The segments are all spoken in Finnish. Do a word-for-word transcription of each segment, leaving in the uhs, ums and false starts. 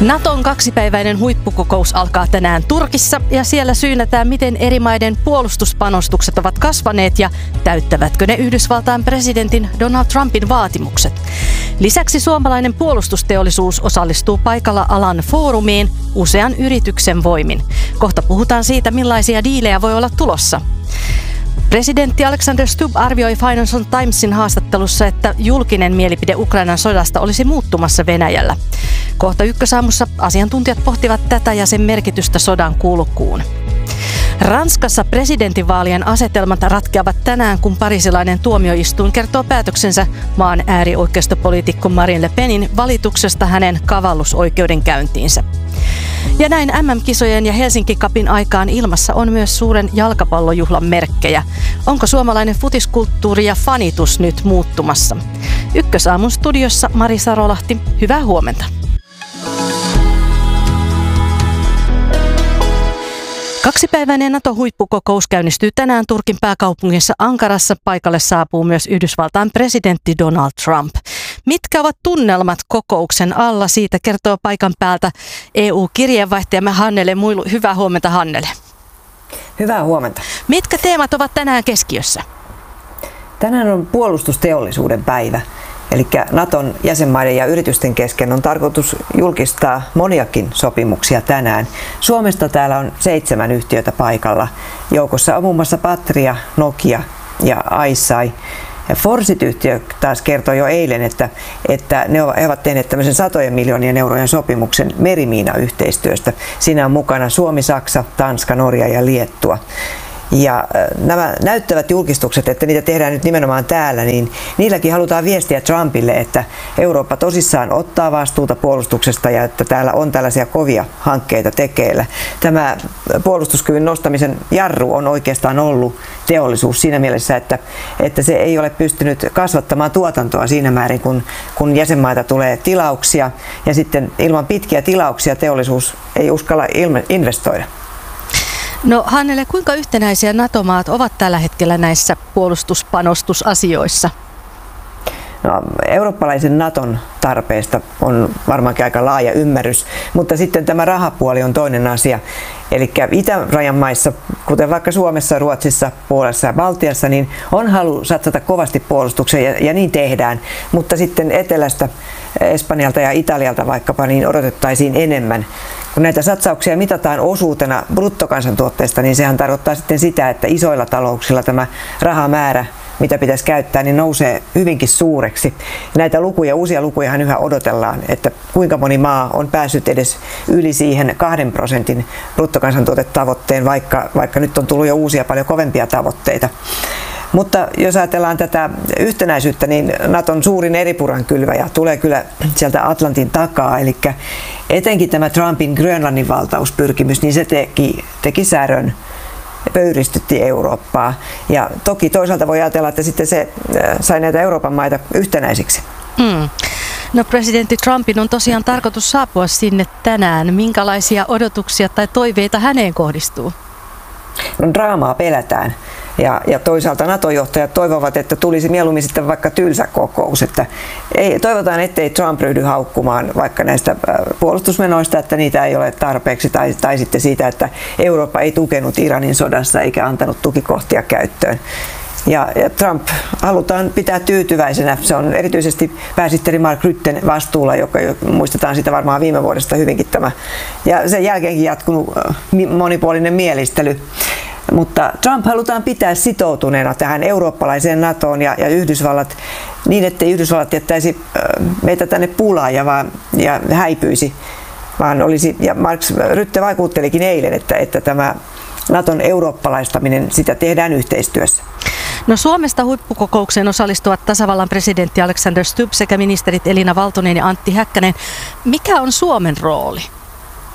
Naton kaksipäiväinen huippukokous alkaa tänään Turkissa ja siellä syynätään, miten eri maiden puolustuspanostukset ovat kasvaneet ja täyttävätkö ne Yhdysvaltain presidentin Donald Trumpin vaatimukset. Lisäksi suomalainen puolustusteollisuus osallistuu paikalla alan foorumiin usean yrityksen voimin. Kohta puhutaan siitä, millaisia diilejä voi olla tulossa. Presidentti Alexander Stubb arvioi Financial Timesin haastattelussa, että julkinen mielipide Ukrainan sodasta olisi muuttumassa Venäjällä. Kohta ykkösaamussa asiantuntijat pohtivat tätä ja sen merkitystä sodan kulkuun. Ranskassa presidentinvaalien asetelmat ratkeavat tänään, kun parisilainen tuomioistuin kertoo päätöksensä maan äärioikeistopoliitikko Marine Le Penin valituksesta hänen kavallusoikeudenkäyntiinsä. Ja näin äm äm-kisojen ja Helsinki Cupin aikaan ilmassa on myös suuren jalkapallojuhlan merkkejä. Onko suomalainen futiskulttuuri ja fanitus nyt muuttumassa? Ykkösaamun studiossa Mari Sarolahti, hyvää huomenta. Kaksipäiväinen NATO-huippukokous käynnistyy tänään Turkin pääkaupungissa Ankarassa. Paikalle saapuu myös Yhdysvaltain presidentti Donald Trump. Mitkä ovat tunnelmat kokouksen alla? Siitä kertoo paikan päältä E U-kirjeenvaihtajamme Hannele Muilu. Hyvää huomenta, Hannele. Hyvää huomenta. Mitkä teemat ovat tänään keskiössä? Tänään on puolustusteollisuuden päivä. Eli Naton jäsenmaiden ja yritysten kesken on tarkoitus julkistaa moniakin sopimuksia tänään. Suomesta täällä on seitsemän yhtiötä paikalla. Joukossa on muun muassa Patria, Nokia ja Aisai. Forsit-yhtiö taas kertoi jo eilen, että, että ne ovat tehneet tämmöisen satojen miljoonien eurojen sopimuksen merimiinayhteistyöstä. Siinä on mukana Suomi, Saksa, Tanska, Norja ja Liettua. Ja nämä näyttävät julkistukset, että niitä tehdään nyt nimenomaan täällä, niin niilläkin halutaan viestiä Trumpille, että Eurooppa tosissaan ottaa vastuuta puolustuksesta ja että täällä on tällaisia kovia hankkeita tekeillä. Tämä puolustuskyvyn nostamisen jarru on oikeastaan ollut teollisuus siinä mielessä, että, että se ei ole pystynyt kasvattamaan tuotantoa siinä määrin, kun, kun jäsenmaita tulee tilauksia ja sitten ilman pitkiä tilauksia teollisuus ei uskalla investoida. No Hannele, kuinka yhtenäisiä NATO-maat ovat tällä hetkellä näissä puolustuspanostusasioissa? No, eurooppalaisen Naton tarpeesta on varmaankin aika laaja ymmärrys, mutta sitten tämä rahapuoli on toinen asia. Eli itärajan maissa, kuten vaikka Suomessa, Ruotsissa, Puolassa ja Baltiassa, niin on halu satsata kovasti puolustukseen ja, ja niin tehdään. Mutta sitten etelästä, Espanjalta ja Italialta vaikkapa, niin odotettaisiin enemmän. Kun näitä satsauksia mitataan osuutena bruttokansantuotteesta, niin sehän tarkoittaa sitten sitä, että isoilla talouksilla tämä rahamäärä, mitä pitäisi käyttää, niin nousee hyvinkin suureksi. Näitä lukuja, uusia lukujahan yhä odotellaan, että kuinka moni maa on päässyt edes yli siihen kahden prosentin bruttokansantuotetavoitteen, vaikka, vaikka nyt on tullut jo uusia paljon kovempia tavoitteita. Mutta jos ajatellaan tätä yhtenäisyyttä, niin Naton suurin eripurankylväjä tulee kyllä sieltä Atlantin takaa, eli etenkin tämä Trumpin Grönlannin valtauspyrkimys, niin se teki, teki särön, pöyristytti Eurooppaa. Ja toki toisaalta voi ajatella, että sitten se sai näitä Euroopan maita yhtenäisiksi. Mm. No presidentti Trumpin on tosiaan tarkoitus saapua sinne tänään. Minkälaisia odotuksia tai toiveita häneen kohdistuu? No, draamaa pelätään. Ja, ja toisaalta NATO-johtajat toivovat, että tulisi mieluummin sitten vaikka tylsä kokous. Että ei, toivotaan, ettei Trump ryhdy haukkumaan vaikka näistä puolustusmenoista, että niitä ei ole tarpeeksi, tai, tai sitten siitä, että Eurooppa ei tukenut Iranin sodassa eikä antanut tukikohtia käyttöön. Ja, ja Trump halutaan pitää tyytyväisenä. Se on erityisesti pääsihteeri Mark Rutten vastuulla, joka muistetaan sitä varmaan viime vuodesta hyvinkin tämä. Ja sen jälkeenkin jatkunut monipuolinen mielistely. Mutta Trump halutaan pitää sitoutuneena tähän eurooppalaiseen NATOon ja, ja Yhdysvallat niin, ettei Yhdysvallat jättäisi meitä tänne pulaan ja, vaan, ja häipyisi. Vaan olisi, ja Mark Rutte vaikuttelikin eilen, että, että tämä Naton eurooppalaistaminen, sitä tehdään yhteistyössä. No Suomesta huippukokoukseen osallistuvat tasavallan presidentti Alexander Stubb sekä ministerit Elina Valtonen ja Antti Häkkänen. Mikä on Suomen rooli?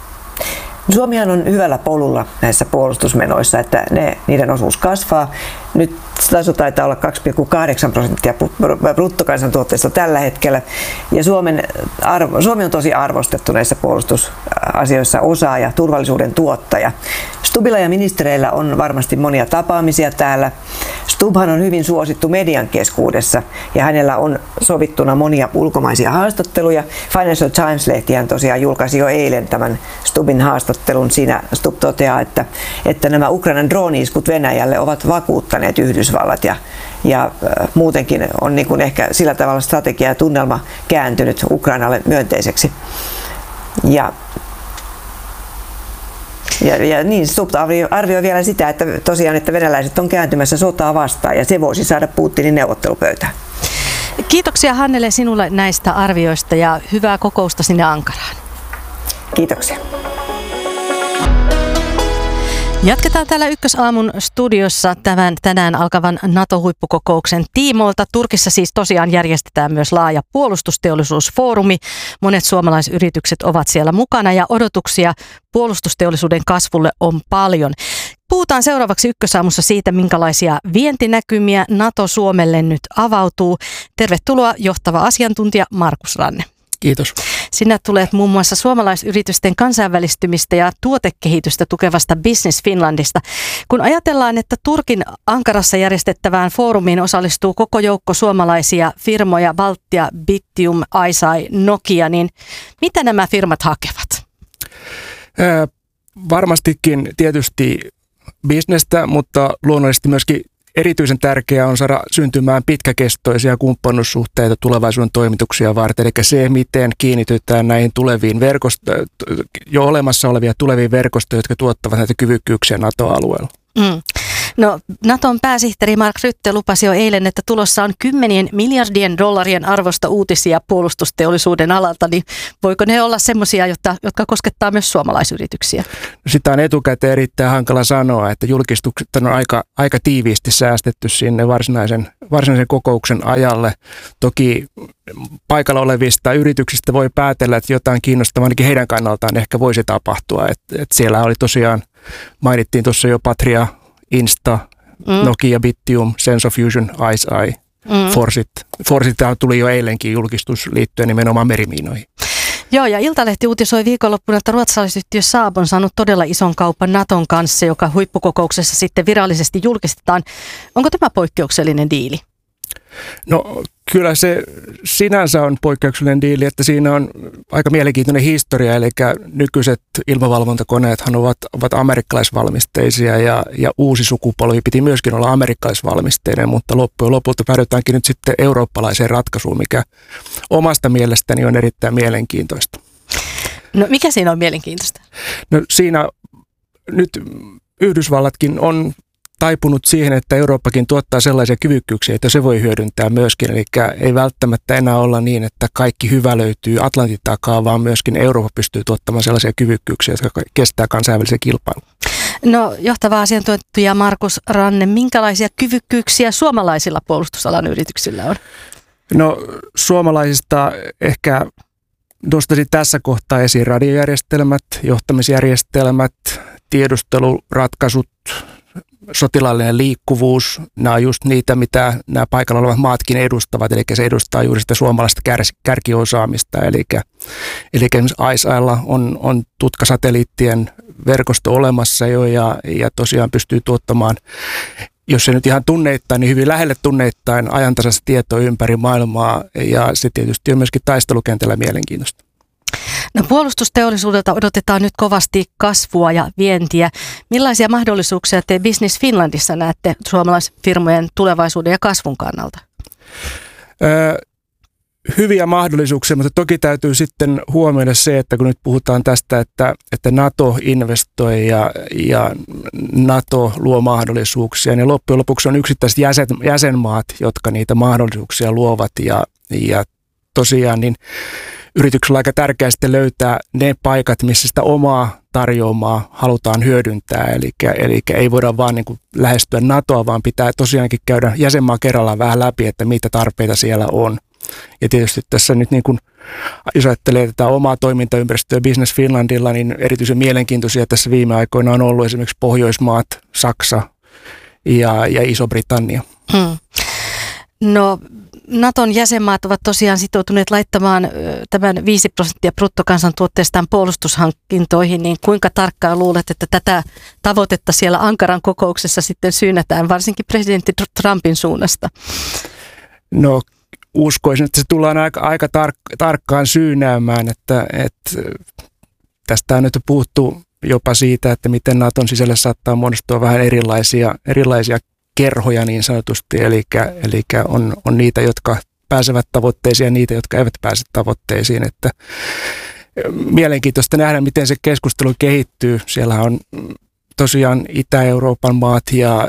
Suomihan on hyvällä polulla näissä puolustusmenoissa, että ne, niiden osuus kasvaa. Nyt taso taitaa olla kaksi pilkku kahdeksan prosenttia bruttokansantuotteesta tällä hetkellä. Ja Suomen arvo, Suomi on tosi arvostettu näissä puolustusasioissa osaaja, turvallisuuden tuottaja. Stubbilla ja ministereillä on varmasti monia tapaamisia täällä. Stubbhan on hyvin suosittu median keskuudessa ja hänellä on sovittuna monia ulkomaisia haastatteluja. Financial Times-lehtihän tosiaan julkaisi jo eilen tämän Stubbin haastattelun. Siinä Stubb toteaa, että, että nämä Ukrainan drooni-iskut Venäjälle ovat vakuuttaneet Yhdysvallat ja, ja muutenkin on niin kuin ehkä sillä tavalla strategia ja tunnelma kääntynyt Ukrainalle myönteiseksi. Ja Ja, ja niin Stubb arvioi vielä sitä, että tosiaan, että venäläiset on kääntymässä sotaa vastaan ja se voisi saada Putinin neuvottelupöytään. Kiitoksia Hannele sinulle näistä arvioista ja hyvää kokousta sinne Ankaraan. Kiitoksia. Jatketaan täällä Ykkösaamun studiossa tämän tänään alkavan NATO-huippukokouksen tiimoilta. Turkissa siis tosiaan järjestetään myös laaja puolustusteollisuusfoorumi. Monet suomalaisyritykset ovat siellä mukana ja odotuksia puolustusteollisuuden kasvulle on paljon. Puhutaan seuraavaksi Ykkösaamussa siitä, minkälaisia vientinäkymiä NATO Suomelle nyt avautuu. Tervetuloa johtava asiantuntija Markus Ranne. Kiitos. Sinä tulet muun muassa suomalaisyritysten kansainvälistymistä ja tuotekehitystä tukevasta Business Finlandista. Kun ajatellaan, että Turkin Ankarassa järjestettävään foorumiin osallistuu koko joukko suomalaisia firmoja, Valtia, Bittium, Aisai, Nokia, niin mitä nämä firmat hakevat? Ää, varmastikin tietysti bisnestä, mutta luonnollisesti myöskin erityisen tärkeää on saada syntymään pitkäkestoisia kumppanuussuhteita tulevaisuuden toimituksia varten, eli se, miten kiinnitytään näihin tuleviin verkosto- jo olemassa olevia tuleviin verkostoja, jotka tuottavat näitä kyvykkyyksiä NATO-alueella. Mm. No, Naton pääsihteeri Mark Rutte lupasi jo eilen, että tulossa on kymmenien miljardien dollarien arvosta uutisia puolustusteollisuuden alalta, niin voiko ne olla semmoisia, jotka koskettaa myös suomalaisyrityksiä? Sitä on etukäteen erittäin hankala sanoa, että julkistukset on aika, aika tiiviisti säästetty sinne varsinaisen, varsinaisen kokouksen ajalle. Toki paikalla olevista yrityksistä voi päätellä, että jotain kiinnostavaa ainakin heidän kannaltaan ehkä voisi tapahtua. Että, että siellä oli tosiaan, mainittiin tuossa jo Patria, Insta, mm. Nokia, Bittium, Sensofusion, Aisai, mm. Forsit. Forsit tuli jo eilenkin julkistus liittyen nimenomaan merimiinoihin. Joo, ja Iltalehti uutisoi viikonloppuna, että ruotsalaisyhtiö Saab on saanut todella ison kaupan Naton kanssa, joka huippukokouksessa sitten virallisesti julkistetaan. Onko tämä poikkeuksellinen diili? No kyllä se sinänsä on poikkeuksellinen diili, että siinä on aika mielenkiintoinen historia, eli nykyiset ilmavalvontakoneethan ovat, ovat amerikkalaisvalmisteisia ja, ja uusi sukupolvi piti myöskin olla amerikkalaisvalmisteinen, mutta loppujen lopulta päädytäänkin nyt sitten eurooppalaiseen ratkaisuun, mikä omasta mielestäni on erittäin mielenkiintoista. No mikä siinä on mielenkiintoista? No siinä nyt Yhdysvallatkin on taipunut siihen, että Eurooppakin tuottaa sellaisia kyvykkyyksiä, että se voi hyödyntää myöskin. Eli ei välttämättä enää olla niin, että kaikki hyvä löytyy Atlantin takaa, vaan myöskin Eurooppa pystyy tuottamaan sellaisia kyvykkyyksiä, jotka kestää kansainvälisen kilpailun. No johtava asiantuntija Markus Ranne, minkälaisia kyvykkyyksiä suomalaisilla puolustusalan yrityksillä on? No suomalaisista ehkä nostaisin tässä kohtaa esiin radiojärjestelmät, johtamisjärjestelmät, tiedusteluratkaisut, sotilaallinen liikkuvuus, nämä on just niitä, mitä nämä paikalla olevat maatkin edustavat, eli se edustaa juuri sitä suomalaista kär- kärkiosaamista, eli, eli esimerkiksi Aisailla on, on tutkasatelliittien verkosto olemassa jo, ja, ja tosiaan pystyy tuottamaan, jos se nyt ihan tunneittain, niin hyvin lähelle tunneittain ajantasaista tietoa ympäri maailmaa, ja se tietysti on myöskin taistelukentällä mielenkiintoista. No, puolustusteollisuudelta odotetaan nyt kovasti kasvua ja vientiä. Millaisia mahdollisuuksia te Business Finlandissa näette suomalaisfirmojen tulevaisuuden ja kasvun kannalta? Öö, hyviä mahdollisuuksia, mutta toki täytyy sitten huomioida se, että kun nyt puhutaan tästä, että, että NATO investoi ja, ja NATO luo mahdollisuuksia, niin loppujen lopuksi on yksittäiset jäsen, jäsenmaat, jotka niitä mahdollisuuksia luovat ja, ja tosiaan niin yrityksellä on aika tärkeää sitten löytää ne paikat, missä sitä omaa tarjoamaa halutaan hyödyntää. Eli, eli ei voida vaan niin kuin lähestyä NATOa, vaan pitää tosiaankin käydä jäsenmaa kerrallaan vähän läpi, että mitä tarpeita siellä on. Ja tietysti tässä nyt, niin kuin, jos ajattelee tätä omaa toimintaympäristöä Business Finlandilla, niin erityisen mielenkiintoisia tässä viime aikoina on ollut esimerkiksi Pohjoismaat, Saksa ja, ja Iso-Britannia. Hmm. No, Naton jäsenmaat ovat tosiaan sitoutuneet laittamaan tämän viisi prosenttia bruttokansantuotteestaan puolustushankintoihin, niin kuinka tarkkaan luulet, että tätä tavoitetta siellä Ankaran kokouksessa sitten syynätään, varsinkin presidentti Trumpin suunnasta? No, uskoisin, että se tullaan aika, aika tark- tarkkaan syynäämään, että, että tästä on nyt puhuttu jopa siitä, että miten Naton sisällä saattaa muodostua vähän erilaisia, erilaisia kerhoja niin sanotusti, eli, eli on, on niitä, jotka pääsevät tavoitteisiin ja niitä, jotka eivät pääse tavoitteisiin. Että mielenkiintoista nähdä, miten se keskustelu kehittyy. Siellä on tosiaan Itä-Euroopan maat ja,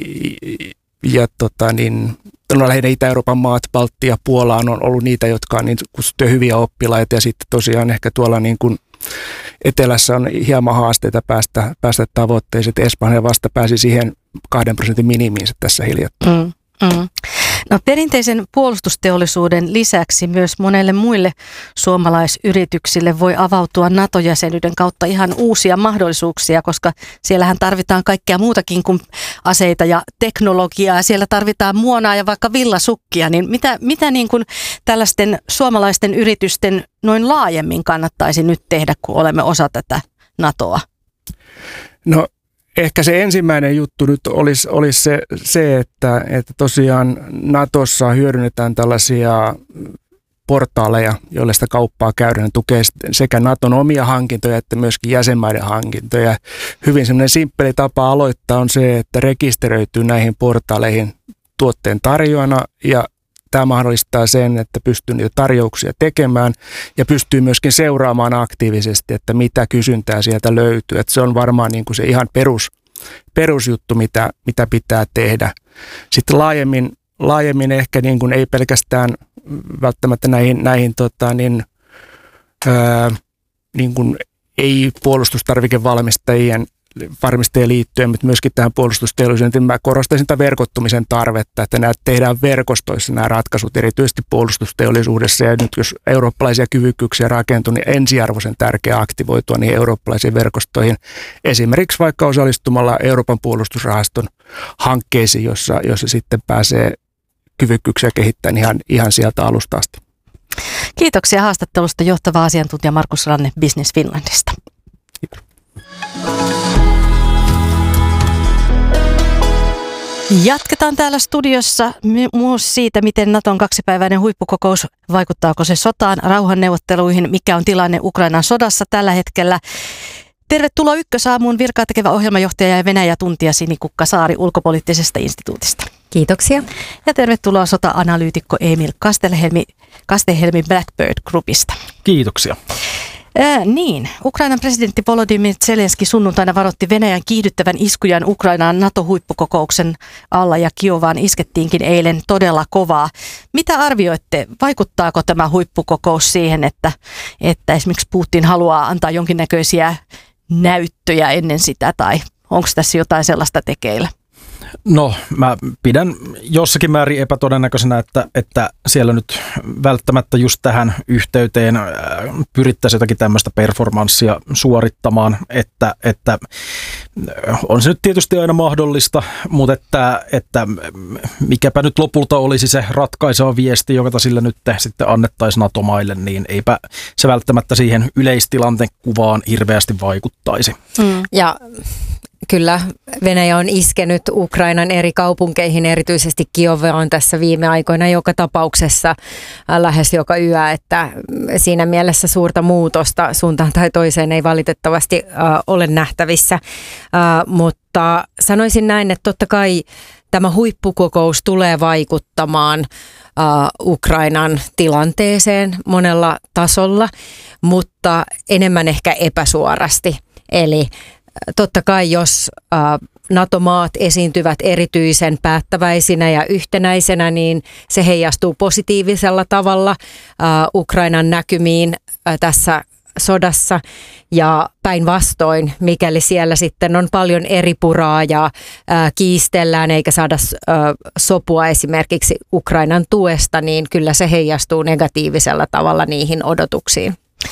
ja tota niin, no lähinnä Itä-Euroopan maat, Baltia ja Puola on ollut niitä, jotka on niin kutsuttuja hyviä oppilaita, ja sitten tosiaan ehkä tuolla niin kuin etelässä on hieman haasteita päästä, päästä tavoitteisiin. Espanja vasta pääsi siihen kahden prosentin minimiinsä tässä hiljattain. Mm, mm. No, perinteisen puolustusteollisuuden lisäksi myös monelle muille suomalaisyrityksille voi avautua NATO-jäsenyyden kautta ihan uusia mahdollisuuksia, koska siellähän tarvitaan kaikkea muutakin kuin aseita ja teknologiaa. Siellä tarvitaan muonaa ja vaikka villasukkia. Niin mitä, mitä niin kuin tällaisten suomalaisten yritysten noin laajemmin kannattaisi nyt tehdä, kun olemme osa tätä NATOa? No, ehkä se ensimmäinen juttu nyt olisi, olisi se, se että, että tosiaan Natossa hyödynnetään tällaisia portaaleja, joille sitä kauppaa käydään. Ne tukee sekä Naton omia hankintoja että myöskin jäsenmaiden hankintoja. Hyvin semmoinen simppeli tapa aloittaa on se, että rekisteröityy näihin portaaleihin tuotteen tarjoajana, ja tämä mahdollistaa sen, että pystyy niitä tarjouksia tekemään ja pystyy myöskin seuraamaan aktiivisesti, että mitä kysyntää sieltä löytyy. Että se on varmaan niin kuin se ihan perus, perusjuttu, mitä, mitä pitää tehdä. Sitten laajemmin, laajemmin ehkä niin kuin ei pelkästään välttämättä näihin, näihin tota niin, ää, niin kuin ei puolustustarvikevalmistajien varmistajien liittyen, mutta myöskin tähän puolustusteollisuuteen. Mä korostaisin tämän verkottumisen tarvetta, että nämä tehdään verkostoissa nämä ratkaisut, erityisesti puolustusteollisuudessa. Ja nyt jos eurooppalaisia kyvykkyyksiä rakentuu, niin ensiarvoisen tärkeää aktivoitua niihin eurooppalaisiin verkostoihin. Esimerkiksi vaikka osallistumalla Euroopan puolustusrahaston hankkeisiin, jossa, jossa sitten pääsee kyvykkyyksiä kehittämään ihan, ihan sieltä alusta asti. Kiitoksia haastattelusta johtava asiantuntija Markus Ranne Business Finlandista. Kiitos. Jatketaan täällä studiossa myös siitä, miten Naton kaksipäiväinen huippukokous, vaikuttaako se sotaan, rauhanneuvotteluihin, mikä on tilanne Ukrainan sodassa tällä hetkellä. Tervetuloa Ykkösaamuun virkaa tekevä ohjelmajohtaja ja Venäjä-tuntija Sinikukka Saari ulkopoliittisesta instituutista. Kiitoksia. Ja tervetuloa sota-analyytikko Emil Kastelhelmi, Kastelhelmi Blackbird Groupista. Kiitoksia. Ää, niin, Ukrainan presidentti Volodymyr Zelenski sunnuntaina varoitti Venäjän kiihdyttävän iskujan Ukrainaan NATO-huippukokouksen alla, ja Kiovaan iskettiinkin eilen todella kovaa. Mitä arvioitte, vaikuttaako tämä huippukokous siihen, että, että esimerkiksi Putin haluaa antaa jonkinnäköisiä näyttöjä ennen sitä, tai onko tässä jotain sellaista tekeillä? No, mä pidän jossakin määrin epätodennäköisenä, että, että siellä nyt välttämättä just tähän yhteyteen pyrittäisiin jotakin tämmöistä performanssia suorittamaan, että, että on se nyt tietysti aina mahdollista, mutta että, että mikäpä nyt lopulta olisi se ratkaiseva viesti, joka sillä nyt sitten annettaisiin NATO-maille, niin eipä se välttämättä siihen yleistilanteen kuvaan hirveästi vaikuttaisi. Mm. Ja kyllä Venäjä on iskenyt Ukrainan eri kaupunkeihin, erityisesti Kiovaan tässä viime aikoina joka tapauksessa lähes joka yö, että siinä mielessä suurta muutosta suuntaan tai toiseen ei valitettavasti äh, ole nähtävissä, äh, mutta sanoisin näin, että totta kai tämä huippukokous tulee vaikuttamaan uh, Ukrainan tilanteeseen monella tasolla, mutta enemmän ehkä epäsuorasti. Eli totta kai jos uh, NATO-maat esiintyvät erityisen päättäväisinä ja yhtenäisenä, niin se heijastuu positiivisella tavalla uh, Ukrainan näkymiin uh, tässä sodassa, ja päinvastoin, mikäli siellä sitten on paljon eripuraa ja ää, kiistellään eikä saada ää, sopua esimerkiksi Ukrainan tuesta, niin kyllä se heijastuu negatiivisella tavalla niihin odotuksiin.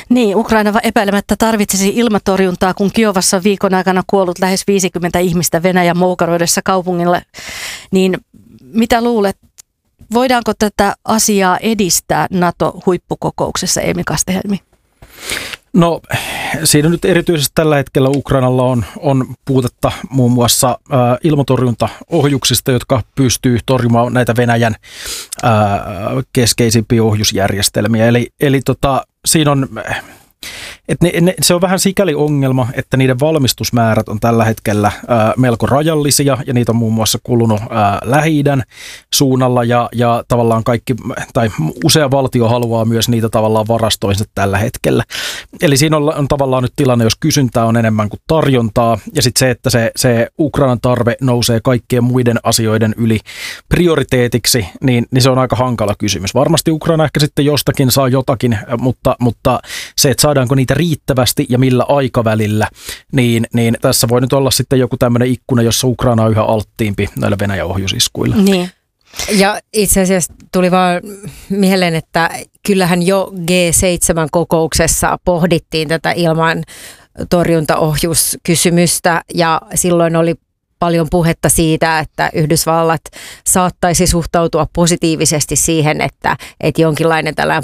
Niin, Ukraina epäilemättä tarvitsisi ilmatorjuntaa, kun Kiovassa on viikon aikana kuollut lähes viisikymmentä ihmistä Venäjän moukaroidessa kaupungille. Niin mitä luulet, voidaanko tätä asiaa edistää NATO-huippukokouksessa, Eemi Kastehelmi? No siinä nyt erityisesti tällä hetkellä Ukrainalla on, on puutetta muun muassa ää, ilmatorjuntaohjuksista, jotka pystyy torjumaan näitä Venäjän ää, keskeisimpiä ohjusjärjestelmiä. Eli, eli tota, siinä on... Et ne, ne, se on vähän sikäli ongelma, että niiden valmistusmäärät on tällä hetkellä ää, melko rajallisia ja niitä on muun muassa kulunut ää, Lähi-idän suunnalla ja, ja tavallaan kaikki, tai usea valtio haluaa myös niitä tavallaan varastoinsa tällä hetkellä. Eli siinä on, on tavallaan nyt tilanne, jos kysyntää on enemmän kuin tarjontaa ja sitten se, että se, se Ukrainan tarve nousee kaikkien muiden asioiden yli prioriteetiksi, niin, niin se on aika hankala kysymys. Varmasti Ukraina ehkä sitten jostakin saa jotakin, mutta, mutta se, että saadaanko niitä riittävästi ja millä aikavälillä, niin, niin tässä voi nyt olla sitten joku tämmöinen ikkuna, jossa Ukraina on yhä alttiimpi näillä Venäjän ohjusiskuilla. Niin. Ja itse asiassa tuli vaan mieleen, että kyllähän jo G seitsemän kokouksessa pohdittiin tätä ilman torjuntaohjuskysymystä ja silloin oli paljon puhetta siitä, että Yhdysvallat saattaisi suhtautua positiivisesti siihen, että, että jonkinlainen tällainen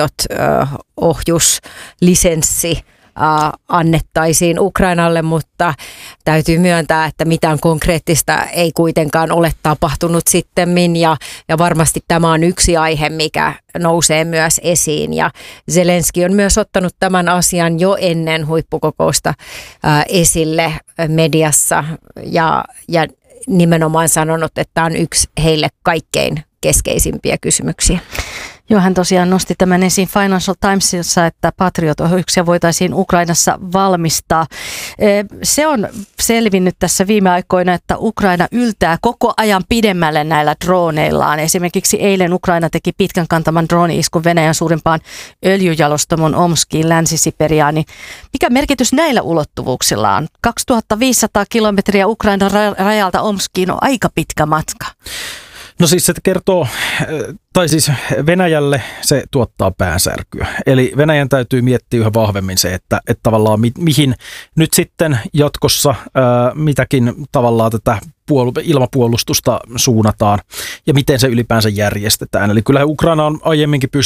Patriot-ohjuslisenssi annettaisiin Ukrainalle, mutta täytyy myöntää, että mitään konkreettista ei kuitenkaan ole tapahtunut sittemmin ja, ja varmasti tämä on yksi aihe, mikä nousee myös esiin ja Zelenski on myös ottanut tämän asian jo ennen huippukokousta ää, esille mediassa ja, ja nimenomaan sanonut, että tämä on yksi heille kaikkein keskeisimpiä kysymyksiä. Joo, hän tosiaan nosti tämän esiin Financial Timesissa, että Patriot-ohjuksia voitaisiin Ukrainassa valmistaa. Se on selvinnyt tässä viime aikoina, että Ukraina yltää koko ajan pidemmälle näillä droneillaan. Esimerkiksi eilen Ukraina teki pitkän kantaman drone-iskun Venäjän suurimpaan öljyjalostamon Omskiin Länsi-Siperiaan. Mikä merkitys näillä ulottuvuuksilla on? kaksituhattaviisisataa kilometriä Ukrainan rajalta Omskiin on aika pitkä matka. No siis se kertoo, tai siis Venäjälle se tuottaa päänsärkyä. Eli Venäjän täytyy miettiä yhä vahvemmin se, että, että tavallaan mi, mihin nyt sitten jatkossa ää, mitäkin tavallaan tätä puol- ilmapuolustusta suunnataan ja miten se ylipäänsä järjestetään. Eli kyllähän Ukraina on aiemminkin pystynyt